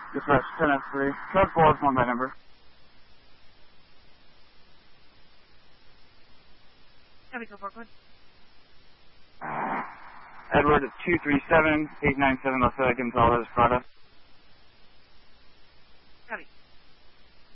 Dispatch 10F3. Code 4 is one by number. Copy, code 4, code. Edward 237-897 Los Angeles, Prada.